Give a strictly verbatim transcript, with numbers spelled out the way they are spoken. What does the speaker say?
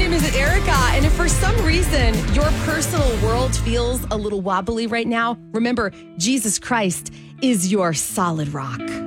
name is Erica, and if for some reason your personal world feels a little wobbly right now, remember, Jesus Christ is your solid rock.